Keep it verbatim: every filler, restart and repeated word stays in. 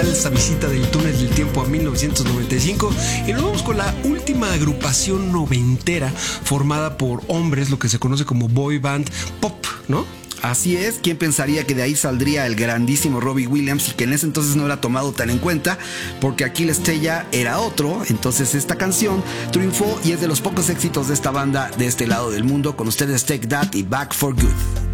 esa visita del túnel del tiempo a mil novecientos noventa y cinco, y nos vamos con la última agrupación noventera formada por hombres, lo que se conoce como boy band pop, ¿no? Así es, ¿quién pensaría que de ahí saldría el grandísimo Robbie Williams y que en ese entonces no era tomado tan en cuenta? Porque aquí la estrella era otro. Entonces esta canción triunfó y es de los pocos éxitos de esta banda de este lado del mundo. Con ustedes Take That y Back for Good.